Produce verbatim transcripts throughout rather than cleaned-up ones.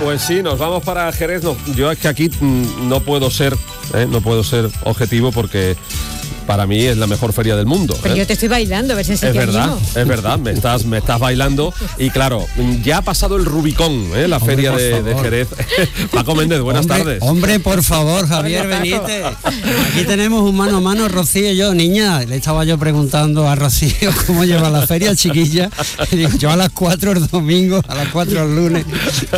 Pues sí, nos vamos para Jerez. No, yo es que aquí mm, no puedo ser, ¿eh? no puedo ser objetivo porque para mí es la mejor feria del mundo. Pero ¿eh? yo te estoy bailando, a ver si es verdad, animo. es verdad, me estás, me estás bailando y claro, ya ha pasado el Rubicón, ¿eh? la hombre, feria de, de Jerez. Paco Méndez, buenas hombre, tardes. Hombre, por favor, Javier Benítez. Aquí tenemos un mano a mano, Rocío y yo. Niña, le estaba yo preguntando a Rocío cómo lleva la feria, chiquilla. Y digo, yo a las cuatro el domingo, a las cuatro el lunes.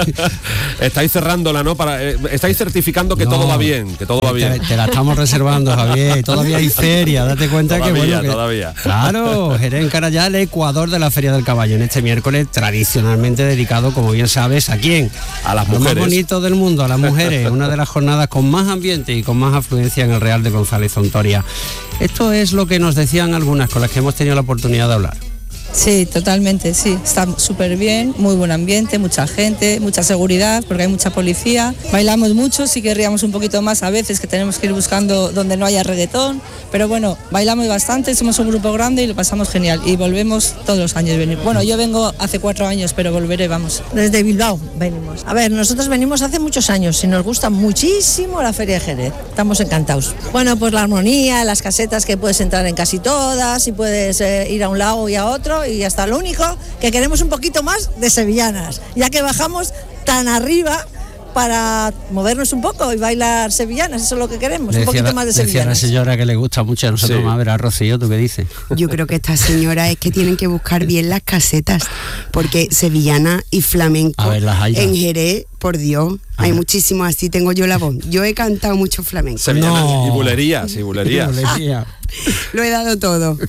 Estáis cerrándola, ¿no? Para, eh, estáis certificando que no, todo va bien, que todo va bien. Te, te la estamos reservando, Javier. Todavía hay feria, date cuenta todavía, que bueno. Que, todavía. Claro, Jerez encara ya el Ecuador de la Feria del Caballo en este miércoles tradicionalmente dedicado, como bien sabes, ¿a quién? A las Lo mujeres. más bonito del mundo, a las mujeres. Una de las jornadas con más ambiente y con más afluencia en el Real de González Ontoria. Esto es lo que nos decían algunas con las que hemos tenido la oportunidad de hablar. Sí, totalmente, sí. Está súper bien, muy buen ambiente, mucha gente, mucha seguridad, porque hay mucha policía. Bailamos mucho, sí querríamos un poquito más a veces, que tenemos que ir buscando donde no haya reggaetón. Pero bueno, bailamos bastante, somos un grupo grande y lo pasamos genial. Y volvemos todos los años. Bueno, yo vengo hace cuatro años, pero volveré, vamos. Desde Bilbao venimos. A ver, nosotros venimos hace muchos años y nos gusta muchísimo la Feria de Jerez. Estamos encantados. Bueno, pues la armonía, las casetas que puedes entrar en casi todas y puedes eh, ir a un lado y a otro. Y hasta lo único que queremos un poquito más de sevillanas, ya que bajamos tan arriba para movernos un poco y bailar sevillanas, eso es lo que queremos, decía un poquito la, más de sevillanas. Decía la señora que le gusta mucho a nosotros, sí. Más ver a Rocío, ¿tú qué dices? Yo creo que esta señora es que tienen que buscar bien las casetas, porque sevillana y flamenco ver, en Jerez, por Dios, hay muchísimos, así tengo yo la voz. Yo he cantado mucho flamenco. Sevillanas no. y bulerías, y bulerías. Lo he dado todo.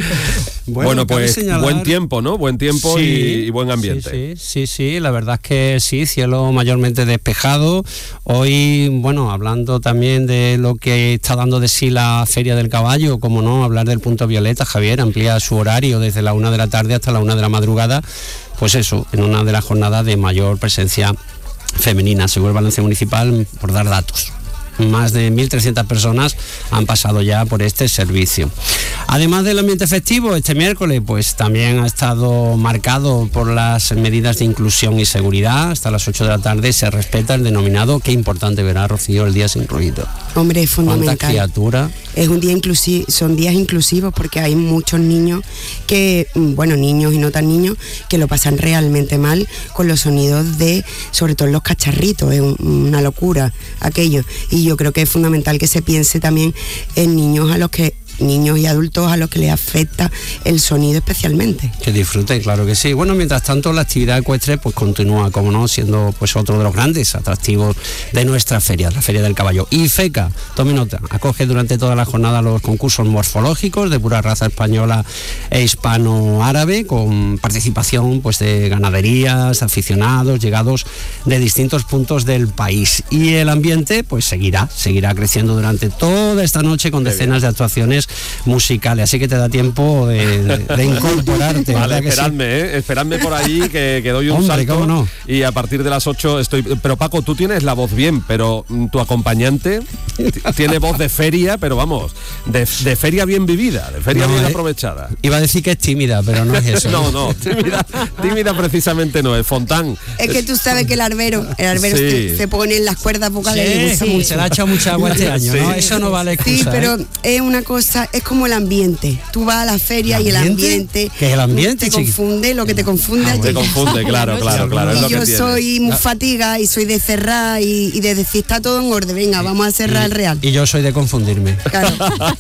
Bueno, bueno pues señalar... buen tiempo, ¿no? Buen tiempo sí, y, y buen ambiente. Sí, sí, sí, sí, la verdad es que sí, cielo mayormente despejado. Hoy, bueno, hablando también de lo que está dando de sí la Feria del Caballo, como no, hablar del Punto Violeta, Javier amplía su horario desde la una de la tarde hasta la una de la madrugada, pues eso, en una de las jornadas de mayor presencia femenina, según el balance municipal, por dar datos. Más de mil trescientas personas han pasado ya por este servicio. Además del ambiente festivo, este miércoles pues también ha estado marcado por las medidas de inclusión y seguridad. Hasta las ocho de la tarde se respeta el denominado, qué importante verá, Rocío, el día sin ruido. Hombre, es fundamental. ¿Cuántas criaturas? Es un día inclusivo, son días inclusivos porque hay muchos niños que, bueno, niños y no tan niños, que lo pasan realmente mal con los sonidos de, sobre todo los cacharritos, es un, una locura aquello. Y yo creo que es fundamental que se piense también en niños a los que niños y adultos a los que les afecta el sonido especialmente. Que disfruten, claro que sí. Bueno, mientras tanto la actividad ecuestre pues continúa, como no, siendo pues otro de los grandes atractivos de nuestra feria, la Feria del Caballo. Y FECA, tome nota, acoge durante toda la jornada los concursos morfológicos de pura raza española e hispano-árabe, con participación pues de ganaderías, aficionados, llegados de distintos puntos del país. Y el ambiente pues seguirá, seguirá creciendo durante toda esta noche con decenas de actuaciones musicales, así que te da tiempo de, de, de incorporarte. Vale, esperadme, sí? eh, esperadme por ahí que, que doy un Hombre, salto, ¿cómo no? Y a partir de las ocho estoy... Pero Paco, tú tienes la voz bien, pero tu acompañante tiene voz de feria, pero vamos, de, de feria bien vivida, de feria no, bien eh, aprovechada. Iba a decir que es tímida, pero no es eso. no, no, tímida, tímida precisamente no, es Fontán. Es que tú sabes que el arbero, el arbero sí. se, se pone en las cuerdas vocales. Sí, y gusta sí, mucho. Se le ha echado mucha agua este año, sí. ¿no? Eso no vale excusa. Sí, pero ¿eh? es una cosa, es como el ambiente. Tú vas a la feria ¿El y el ambiente... ¿Qué es el ambiente, te chiqui? confunde, lo que te confunde ah, allí. Te confunde, claro, claro, claro. Y es lo yo que soy muy fatiga y soy de cerrar y, y de decir, está todo en orden, venga, vamos a cerrar y, el Real. Y yo soy de confundirme. Claro.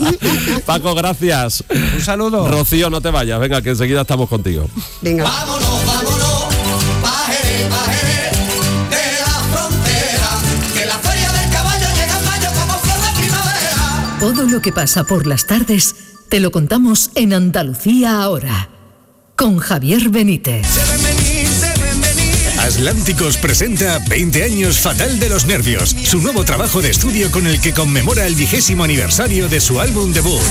Paco, gracias. Un saludo. Rocío, no te vayas, venga, que enseguida estamos contigo. Venga. Vámonos, vámonos, bajere, bajere, de la frontera, que la Feria del Caballo llega en mayo como flor de primavera. Todo lo que pasa por las tardes te lo contamos en Andalucía ahora, con Javier Benítez. Atlánticos presenta veinte años Fatal de los Nervios, su nuevo trabajo de estudio con el que conmemora el vigésimo aniversario de su álbum debut.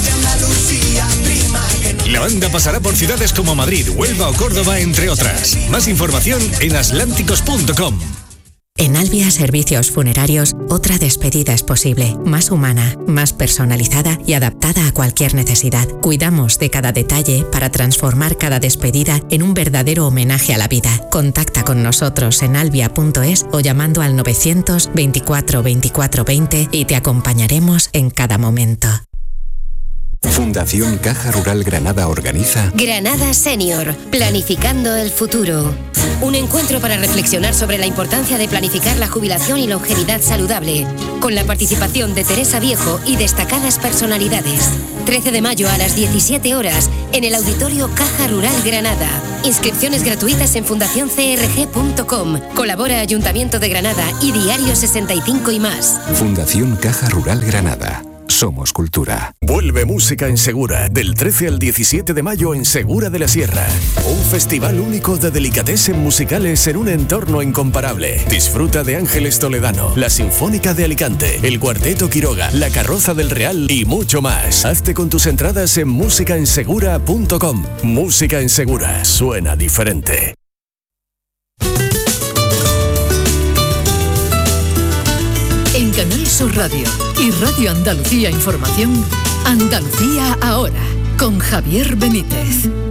La banda pasará por ciudades como Madrid, Huelva o Córdoba, entre otras. Más información en atlánticos punto com. En Albia Servicios Funerarios, otra despedida es posible, más humana, más personalizada y adaptada a cualquier necesidad. Cuidamos de cada detalle para transformar cada despedida en un verdadero homenaje a la vida. Contacta con nosotros en albia punto es o llamando al novecientos veinticuatro veinticuatro veinte y te acompañaremos en cada momento. Fundación Caja Rural Granada organiza Granada Senior, Planificando el Futuro. Un encuentro para reflexionar sobre la importancia de planificar la jubilación y longevidad saludable, con la participación de Teresa Viejo y destacadas personalidades. trece de mayo a las diecisiete horas en el Auditorio Caja Rural Granada. Inscripciones gratuitas en fundación c r g punto com. Colabora Ayuntamiento de Granada y Diario sesenta y cinco y más. Fundación Caja Rural Granada. Somos cultura. Vuelve Música en Segura, del trece al diecisiete de mayo en Segura de la Sierra. Un festival único de delicatessen musicales en un entorno incomparable. Disfruta de Ángeles Toledano, la Sinfónica de Alicante, el Cuarteto Quiroga, la Carroza del Real y mucho más. Hazte con tus entradas en música en segura punto com. Música en Segura, suena diferente. En Canal Sur Radio y Radio Andalucía Información, Andalucía Ahora, con Javier Benítez.